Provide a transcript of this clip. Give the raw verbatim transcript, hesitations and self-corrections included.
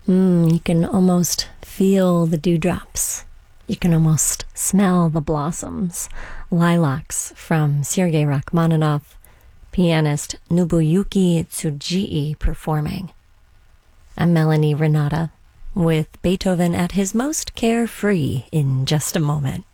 Mm, you can almost feel the dewdrops. You can almost smell the blossoms. Lilacs from Sergei Rachmaninoff, pianist Nobuyuki Tsujii performing. I'm Melanie Renata with Beethoven at his most carefree in just a moment.